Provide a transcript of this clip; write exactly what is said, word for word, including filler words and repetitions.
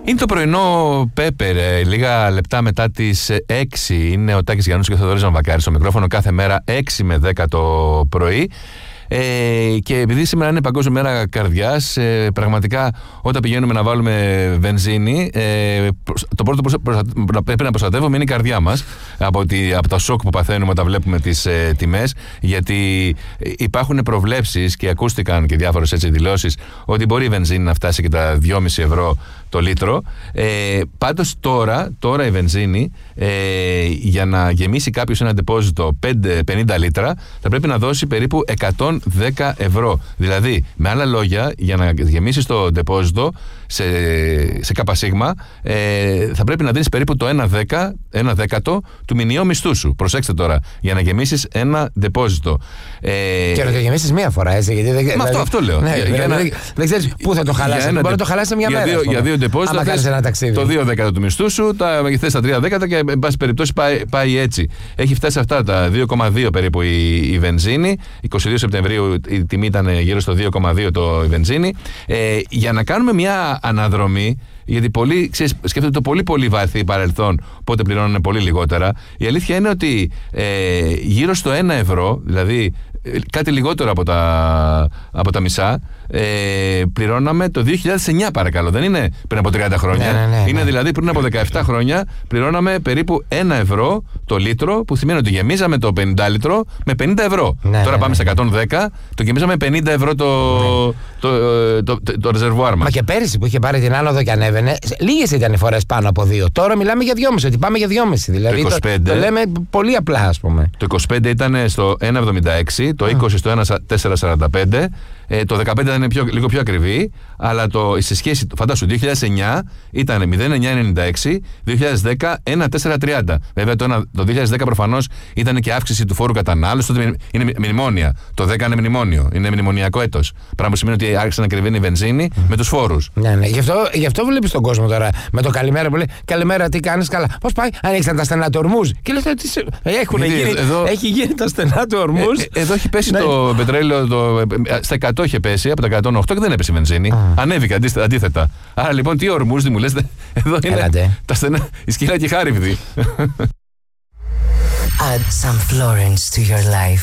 Είναι το πρωινό Πέπερ, λίγα λεπτά μετά τις έξι. Είναι ο Τάκης Γιαννούς και ο Θοδωρής Βαμβακάρης στο μικρόφωνο κάθε μέρα έξι με δέκα το πρωί. Ε, και επειδή σήμερα είναι Παγκόσμια Μέρα Καρδιάς, ε, πραγματικά όταν πηγαίνουμε να βάλουμε βενζίνη, ε, το πρώτο που πρέπει να προστατεύουμε είναι η καρδιά μας από, τη, από τα σοκ που παθαίνουμε όταν βλέπουμε τις ε, τιμές, γιατί υπάρχουν προβλέψεις και ακούστηκαν και διάφορες έτσι δηλώσεις ότι μπορεί η βενζίνη να φτάσει και τα δυόμισι ευρώ το λίτρο. Ε, πάντως τώρα, τώρα η βενζίνη, ε, για να γεμίσει κάποιος ένα ντεπόζιτο πενήντα λίτρα, θα πρέπει να δώσει περίπου εκατόν δέκα ευρώ. Δηλαδή, με άλλα λόγια, για να γεμίσεις το ντεπόζιτο σε, σε ΚΣ, ε, θα πρέπει να δίνεις περίπου το ένα δέκατο του μηνιαίου μισθού σου. Προσέξτε τώρα, για να γεμίσεις ένα ντεπόζιτο. Ε, και να το γεμίσεις μία φορά, έτσι. Γιατί δεν, μα δηλαδή, αυτό, αυτό λέω. Ναι, για, για δηλαδή, ένα, δεν ξέρεις πού θα το χαλάσει. Μπορεί να το χαλάσει μια για μέρα. Δύο, για δύο ντεπόζιτα θες το δύο δέκατα του μισθού σου, τα θες τα τρία δέκατα και εν πάση περιπτώσει πάει, πάει έτσι. Έχει φτάσει αυτά τα δύο κόμμα δύο περίπου η, η βενζίνη. είκοσι δύο Σεπτεμβρίου η τιμή ήταν γύρω στο δύο κόμμα δύο το η βενζίνη. Ε, για να κάνουμε μια αναδρομή, γιατί πολλοί ξέρεις, σκέφτονται το πολύ πολύ βαθύ παρελθόν, πότε πληρώνουν πολύ λιγότερα. Η αλήθεια είναι ότι ε, γύρω στο ένα ευρώ, δηλαδή κάτι λιγότερο από τα, από τα μισά, ε, πληρώναμε το δύο χιλιάδες εννιά, παρακαλώ. Δεν είναι πριν από τριάντα χρόνια. Ναι, ναι, ναι, είναι ναι. δηλαδή πριν από δεκαεπτά χρόνια πληρώναμε περίπου ένα ευρώ το λίτρο, που σημαίνει ότι γεμίζαμε το πενήντα λίτρο με πενήντα ευρώ. Ναι, Τώρα ναι, πάμε ναι. σε εκατόν δέκα, το γεμίζαμε πενήντα ευρώ το, ναι. το, το, το, το, το ρεζερβουάρ μας. Μα και πέρυσι που είχε πάρει την άνοδο και ανέβαινε, λίγες ήταν οι φορές πάνω από δύο. Τώρα μιλάμε για δυόμισι, ότι πάμε για δυόμισι. Δηλαδή το, είκοσι πέντε, το, το λέμε πολύ απλά, ας πούμε. Το είκοσι πέντε ήταν στο ένα εβδομήντα έξι, το είκοσι στο ένα τέσσερα σαράντα πέντε, ε, το δεκαπέντε ήταν πιο, λίγο πιο ακριβή, αλλά το, σε σχέση, φαντάσου, δύο χιλιάδες εννιά ήταν μηδέν εννιά ενενήντα έξι, δύο χιλιάδες δέκα ένα τέσσερα τριάντα. Βέβαια το, το δύο χιλιάδες δέκα προφανώς ήταν και αύξηση του φόρου κατανάλωσης, τότε είναι μνημόνια. Το δέκα είναι μνημόνιο, είναι μνημονιακό έτος. Πράγμα που σημαίνει ότι άρχισε να κρυβαίνει η βενζίνη mm. με τους φόρους. Ναι, ναι. Γι' αυτό, γι' αυτό βλέπεις τον κόσμο τώρα με το καλημέρα που λέει καλημέρα, τι κάνεις, καλά. Πώς πάει, ανοίξαν τα στενά του Ορμούζ. Και λες ότι έχουν γίνει, εδώ, έχει γίνει τα στενά του Ορμούζ. Ε, ε, εδώ έχει πέσει το πετρέλαιο, το, στα εκατό είχε πέσει, από τα εκατόν οκτώ και δεν έπεσε η βενζίνη. Mm. Ανέβηκε αντίθετα. Άρα λοιπόν τι Ορμούζ, μου λες, εδώ είναι Έλατε. τα στενά, η σκύλα και η χάριβδη. Add some Florence to your life.